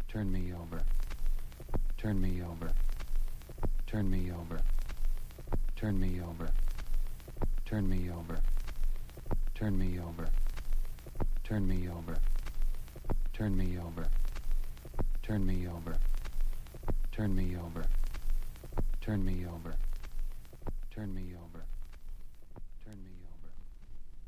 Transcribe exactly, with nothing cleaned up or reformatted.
Turn me over. Turn me over. Turn me over. Turn me over. Turn me over. Turn me over. Turn me over. Turn me over. Turn me over. Turn me over. Turn me over. Turn me over.